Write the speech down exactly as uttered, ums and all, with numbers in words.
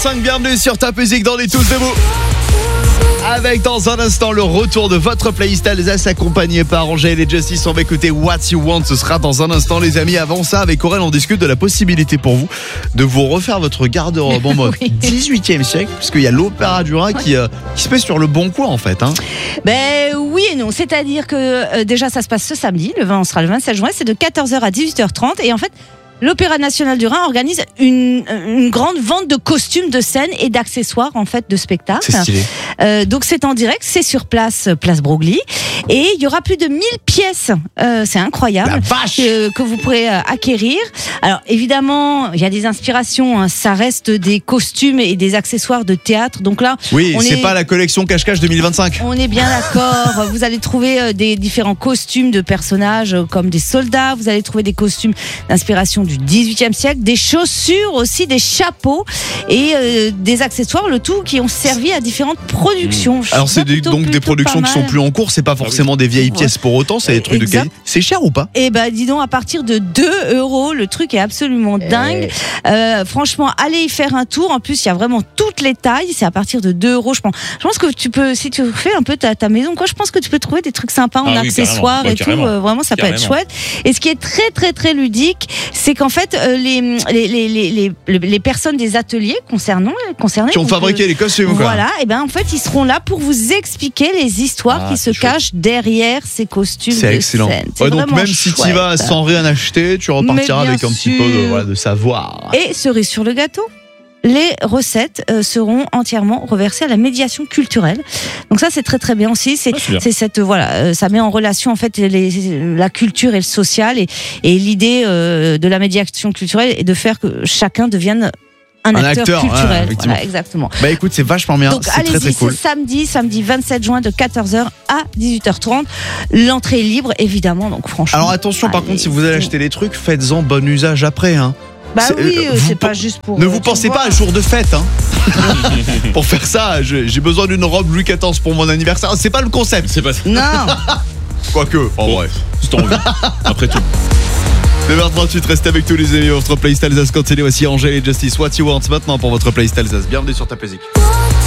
cinq, bienvenue sur Top Music dans les Tous Debout. Avec dans un instant le retour de votre playlist Alsace accompagné par Angèle et Justice. On va écouter What You Want, ce sera dans un instant les amis. Avant ça, avec Aurel, on discute de la possibilité pour vous de vous refaire votre garde-robe en mode oui. dix-huitième siècle, puisqu'il y a l'Opéra du Rhin qui, euh, qui se met sur le bon coin en fait. Hein. Ben oui et non, c'est-à-dire que euh, déjà ça se passe ce samedi, le vingt, on sera le vingt-sept juin, c'est de quatorze heures à dix-huit heures trente et en fait l'Opéra National du Rhin organise une, une grande vente de costumes de scène et d'accessoires en fait de spectacle. C'est stylé. Euh, donc c'est en direct, c'est sur place, place Broglie, et il y aura plus de mille pièces. Euh, c'est incroyable. La vache que, que vous pourrez euh, acquérir. Alors évidemment, il y a des inspirations. Hein, ça reste des costumes et des accessoires de théâtre. Donc là, oui, on c'est est, pas la collection cache-cache deux mille vingt-cinq. On est bien d'accord. Vous allez trouver euh, des différents costumes de personnages euh, comme des soldats. Vous allez trouver des costumes d'inspiration du dix-huitième siècle, des chaussures aussi, des chapeaux et euh, des accessoires, le tout qui ont servi à différentes productions. Mmh. Alors c'est des, plutôt, donc plutôt des productions qui sont plus en cours, c'est pas forcément des vieilles pièces pour autant, c'est des trucs exact. de qualité. C'est cher ou pas? Eh ben dis donc, à partir de deux euros, le truc est absolument dingue. Euh, franchement, allez y faire un tour. En plus, il y a vraiment toutes les tailles. C'est à partir de deux euros. Je pense, je pense que tu peux, si tu fais un peu ta, ta maison, quoi, je pense que tu peux trouver des trucs sympas en ah oui, accessoires ouais, et carrément. tout. Euh, vraiment, ça carrément. peut être chouette. Et ce qui est très très très ludique, c'est qu'en fait, euh, les, les, les, les, les, les personnes des ateliers concernant, concernées qui ont fabriqué euh, les costumes, quoi. Voilà, et ben en fait, ils seront là pour vous expliquer les histoires ah, qui se chouette. cachent derrière ces costumes. C'est excellent. C'est ouais, donc même si tu y vas sans rien acheter, tu repartiras avec un sûr. petit peu de, voilà, de savoir. Et cerise sur le gâteau, les recettes euh, seront entièrement reversées à la médiation culturelle. Donc ça c'est très très bien aussi. C'est, ah, c'est cette voilà, euh, ça met en relation en fait les, la culture et le social et, et l'idée euh, de la médiation culturelle est de faire que chacun devienne un, un acteur, acteur culturel. Ouais, voilà, exactement. Bah écoute, c'est vachement bien. Donc c'est allez-y, très, très cool. c'est samedi, samedi vingt-sept juin de quatorze heures à dix-huit heures trente. L'entrée est libre évidemment. Donc franchement. Alors attention, par allez, contre, si vous allez acheter des trucs, faites-en bon usage après. Hein. Bah c'est, oui, euh, c'est pas pe- juste pour. Ne euh, vous pensez pas à jour de fête, hein. Pour faire ça, je, j'ai besoin d'une robe Louis quatorze pour mon anniversaire. C'est pas le concept. C'est pas. Non. Quoique. En bon, bref. C'est envie. Après tout. neuf heures trente-huit, restez avec tous les amis. Votre playlist Alsace continue. Voici Angèle et Justice. What You Want maintenant pour votre playlist Alsace. Bienvenue sur Ta Music.